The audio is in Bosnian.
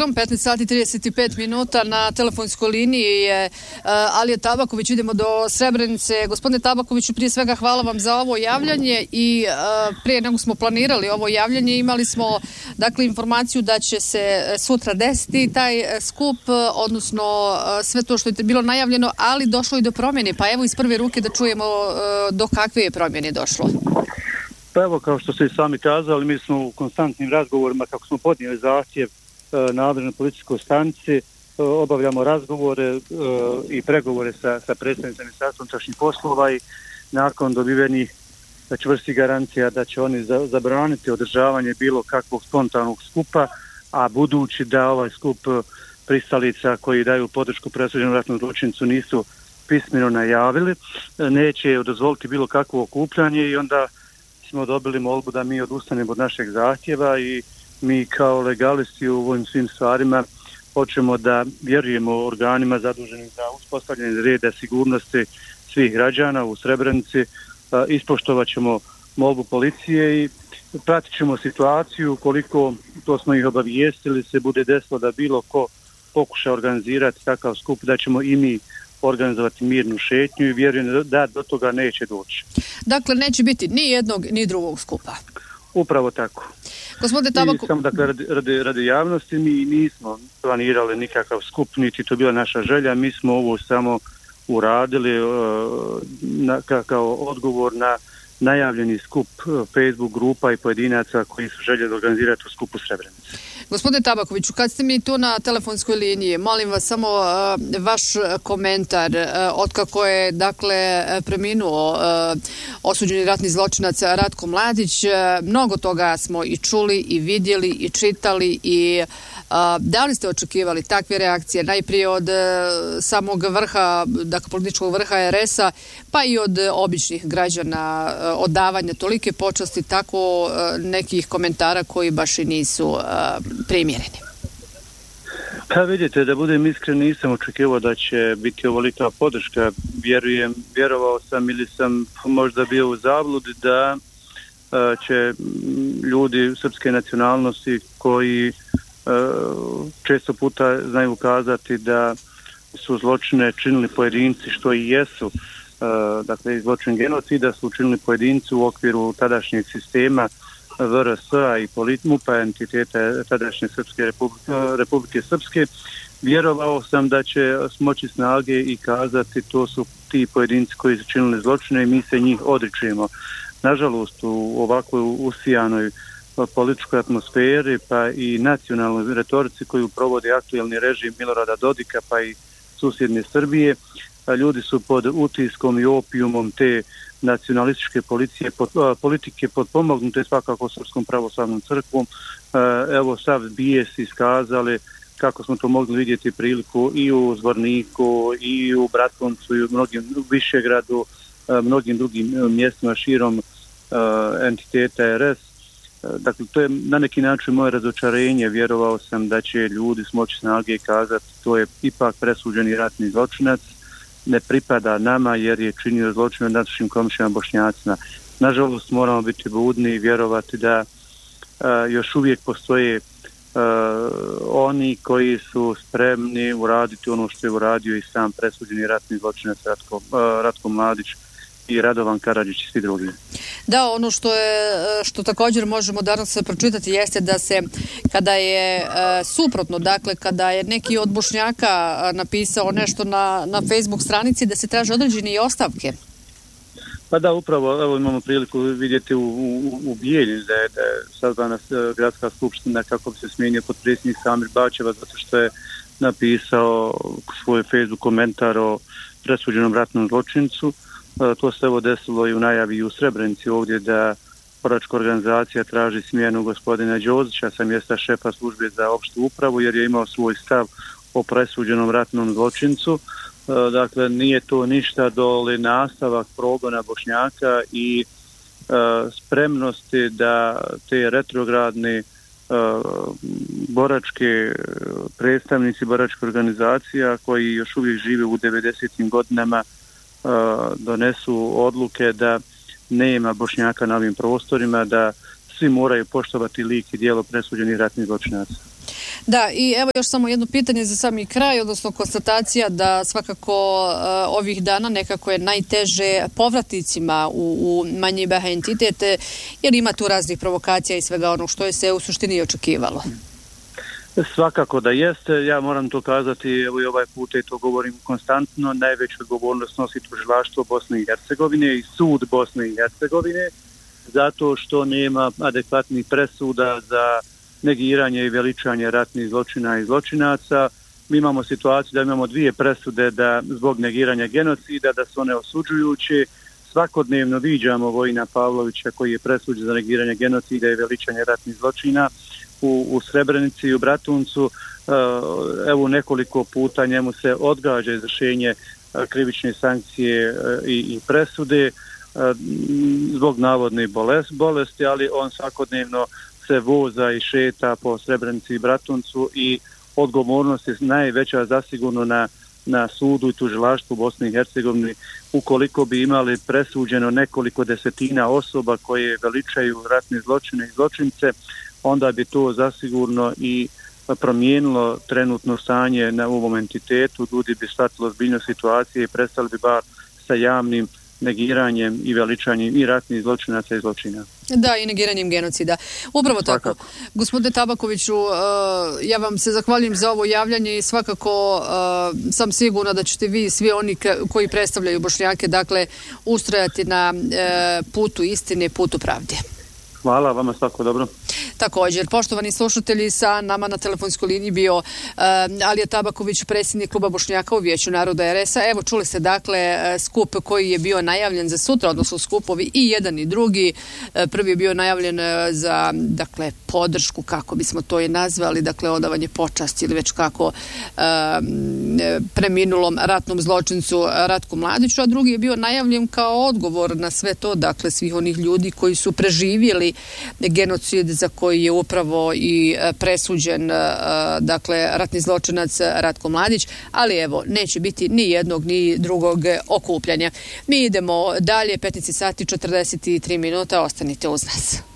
jutro, 15 sati 35 minuta, na telefonskoj liniji je Alija Tabaković. Idemo do Srebrenice. Gospodine Tabakoviću, prije svega hvala vam za ovo javljanje i prije nego smo planirali ovo javljanje imali smo dakle informaciju da će se sutra desiti taj skup, odnosno sve to što je bilo najavljeno, ali došlo i do promjene. Pa evo iz prve ruke da čujemo do kakve je promjene došlo. Pa evo, kao što ste i sami kazali, mi smo u konstantnim razgovorima, kako smo podnijeli zahtjev nadležnoj policijskoj stanici, obavljamo razgovore i pregovore sa predstavnicima Ministarstva unutrašnjih poslova i nakon dobivenih čvrstih garancija da će oni zabraniti održavanje bilo kakvog spontanog skupa, a budući da ovaj skup pristalica koji daju podršku presuđenom ratnom zločincu nisu pismeno najavili, neće dozvoliti bilo kakvo okupljanje i onda smo dobili molbu da mi odustanemo od našeg zahtjeva i mi kao legalisti u ovim svim stvarima hoćemo da vjerujemo organima zaduženim za uspostavljanje reda sigurnosti svih građana u Srebrenici, ispoštovat ćemo molbu policije i pratit ćemo situaciju koliko, to smo ih obavijestili, se bude desilo da bilo ko pokuša organizirati takav skup, da ćemo i mi organizovati mirnu šetnju i vjerujem da do toga neće doći. Dakle, neće biti ni jednog ni drugog skupa. Upravo tako. Gospodine Tabaković, samo dakle radi javnosti, mi nismo planirali nikakav skup, niti to bila naša želja, mi smo ovo samo uradili kao odgovor na najavljeni skup Facebook grupa i pojedinaca koji su željeli organizirati u skupu Srebrenice. Gospodine Tabakoviću, kad ste mi tu na telefonskoj liniji, molim vas samo vaš komentar otkako je dakle preminuo osuđeni ratni zločinac Ratko Mladić. Mnogo toga smo i čuli i vidjeli i čitali i da li ste očekivali takve reakcije najprije od samog vrha, dakle političkog vrha RS-a, pa i od običnih građana, od davanja tolike počasti, tako nekih komentara koji baš i nisu primjereni? Pa vidite, da budem iskren, nisam očekivao da će biti ovolika podrška. Vjerovao sam ili sam možda bio u zabludi da će ljudi srpske nacionalnosti koji često puta znaju ukazati da su zločine činili pojedinci, što i jesu, dakle zločin genocida su učinili pojedinci u okviru tadašnjeg sistema VRS-a i MUP-a entiteta tadašnje Republike Srpske. Vjerovao sam da će smoći snage i kazati to su ti pojedinci koji su činili zločine i mi se njih odričemo. Nažalost, u ovakvoj usijanoj političkoj atmosferi pa i nacionalnoj retorici koju provodi aktuelni režim Milorada Dodika pa i susjedne Srbije, ljudi su pod utiskom i opijumom te nacionalističke politike potpomognute svakako Srpskom pravoslavnom crkvom. Evo sav bijes iskazali kako smo to mogli vidjeti priliku i u Zvorniku i u Bratkoncu i u mnogim Višegradu, mnogim drugim mjestima širom entiteta RS. Dakle, to je na neki način moje razočarenje. Vjerovao sam da će ljudi smoći snage i kazati to je ipak presuđeni ratni zločinac, ne pripada nama jer je činio zločine nad našim komšijama Bošnjacima. Nažalost, moramo biti budni i vjerovati da još uvijek postoje oni koji su spremni uraditi ono što je uradio i sam presuđeni ratni zločinac Ratko Mladić i Radovan Karadžić i svi drugi. Da, ono što također možemo danas pročitati jeste da se kada je suprotno, dakle kada je neki od Bošnjaka napisao nešto na Facebook stranici da se traže određene i ostavke. Pa da, upravo, evo imamo priliku vidjeti u Bijeljini da je sazvana gradska skupština kako bi se smijenio potpredsjednik Samir Bačeva zato što je napisao svoj Facebook komentar o presuđenom ratnom zločincu. To se evo desilo i u najavi u Srebrenici ovdje da boračka organizacija traži smjenu gospodina Đozića sa mjesta šefa službe za opštu upravu jer je imao svoj stav o presuđenom ratnom zločincu. Dakle, nije to ništa doli nastavak progona Bošnjaka i spremnosti da te retrogradne boračke predstavnici boračke organizacija koji još uvijek žive u 90. godinama donesu odluke da nema Bošnjaka na ovim prostorima, da svi moraju poštovati lik i djelo presuđenih ratnih zločinaca. Da, i evo još samo jedno pitanje za sami kraj, odnosno konstatacija da svakako ovih dana nekako je najteže povratnicima u manji BiH entitet, jer ima tu raznih provokacija i svega onog što je se u suštini očekivalo. Svakako da jeste, ja moram to kazati, evo i ovaj put i to govorim konstantno, najveću odgovornost nosi tužilaštvo Bosne i Hercegovine i sud Bosne i Hercegovine, zato što nema adekvatnih presuda za negiranje i veličanje ratnih zločina i zločinaca. Mi imamo situaciju da imamo 2 presude da zbog negiranja genocida, da su one osuđujuće. Svakodnevno viđamo Vojina Pavlovića koji je presuđen za negiranje genocida i veličanje ratnih zločina u Srebrenici i u Bratuncu. Evo nekoliko puta njemu se odgađa izvršenje krivične sankcije i presude zbog navodne bolesti, ali on svakodnevno se voza i šeta po Srebrenici i Bratuncu i odgovornost je najveća zasigurno na sudu i tužilaštvu Bosne i Hercegovine. Ukoliko bi imali presuđeno nekoliko desetina osoba koje veličaju ratne zločine i zločince, onda bi to zasigurno i promijenilo trenutno stanje na ovom entitetu, ljudi bi shvatili ozbiljnost situacije i prestali bi bar sa javnim negiranjem i veličanjem i ratnih zločinaca i zločina. Da, i negiranjem genocida. Upravo tako. Gospodine Tabakoviću, ja vam se zahvaljujem za ovo javljanje i svakako sam sigurna da ćete vi svi oni koji predstavljaju Bošnjake, dakle, ustrajati na putu istine, putu pravde. Hvala, vama svako dobro. Također, poštovani slušatelji, sa nama na telefonskoj liniji bio Alija Tabaković, predsjednik Kluba Bošnjaka u Vijeću naroda RS-a. Evo, čuli ste dakle skup koji je bio najavljen za sutra, odnosno skupovi i jedan i drugi. Prvi je bio najavljen za, dakle, podršku, kako bismo to i nazvali, dakle, odavanje počasti ili već kako preminulom ratnom zločincu Ratku Mladiću, a drugi je bio najavljen kao odgovor na sve to, dakle, svih onih ljudi koji su preživjeli genocid za koji je upravo i presuđen, dakle, ratni zločinac Ratko Mladić, ali evo, neće biti ni jednog ni drugog okupljanja. Mi idemo dalje, 15 sati 43 minuta, ostanite uz nas.